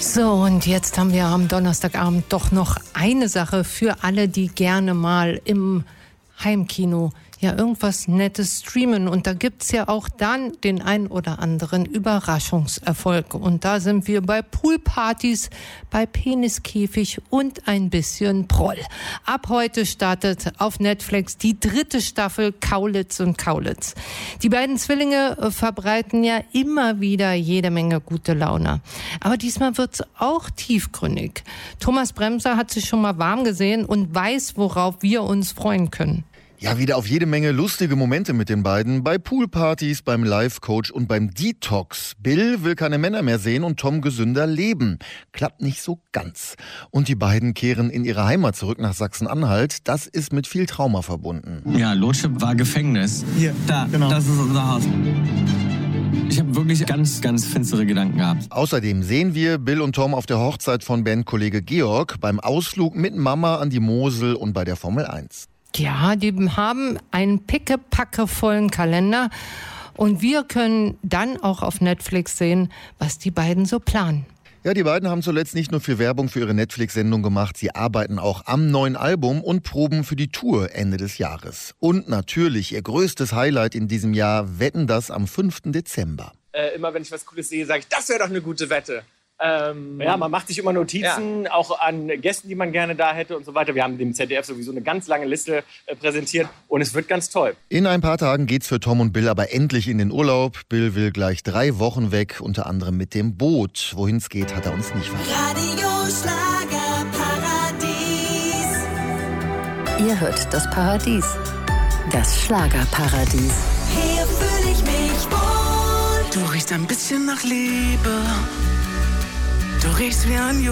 So, und jetzt haben wir am Donnerstagabend doch noch eine Sache für alle, die gerne mal im Heimkino ja irgendwas Nettes streamen. Und da gibt's ja auch dann den ein oder anderen Überraschungserfolg. Und da sind wir bei Poolpartys, bei Peniskäfig und ein bisschen Proll. Ab heute startet auf Netflix die 3. Staffel Kaulitz und Kaulitz. Die beiden Zwillinge verbreiten ja immer wieder jede Menge gute Laune. Aber diesmal wird's auch tiefgründig. Thomas Bremser hat sich schon mal warm gesehen und weiß, worauf wir uns freuen können. Ja, wieder auf jede Menge lustige Momente mit den beiden. Bei Poolpartys, beim Life-Coach und beim Detox. Bill will keine Männer mehr sehen und Tom gesünder leben. Klappt nicht so ganz. Und die beiden kehren in ihre Heimat zurück nach Sachsen-Anhalt. Das ist mit viel Trauma verbunden. Ja, Lotschip war Gefängnis. Hier, da, genau. Das ist unser Haus. Ich habe wirklich ganz, ganz finstere Gedanken gehabt. Außerdem sehen wir Bill und Tom auf der Hochzeit von Bandkollege Georg, beim Ausflug mit Mama an die Mosel und bei der Formel 1. Ja, die haben einen pickepackevollen Kalender und wir können dann auch auf Netflix sehen, was die beiden so planen. Ja, die beiden haben zuletzt nicht nur viel Werbung für ihre Netflix-Sendung gemacht, sie arbeiten auch am neuen Album und proben für die Tour Ende des Jahres. Und natürlich ihr größtes Highlight in diesem Jahr, Wetten, das am 5. Dezember. Immer wenn ich was Cooles sehe, sage ich, das wäre doch eine gute Wette. Ja, man macht sich immer Notizen, auch an Gästen, die man gerne da hätte und so weiter. Wir haben dem ZDF sowieso eine ganz lange Liste präsentiert und es wird ganz toll. In ein paar Tagen geht's für Tom und Bill aber endlich in den Urlaub. Bill will gleich 3 Wochen weg, unter anderem mit dem Boot. Wohin es geht, hat er uns nicht verraten. Radio Schlagerparadies. Ihr hört das Paradies. Das Schlagerparadies. Hier fühle ich mich wohl. Du riechst ein bisschen nach Liebe. Du riechst wie ein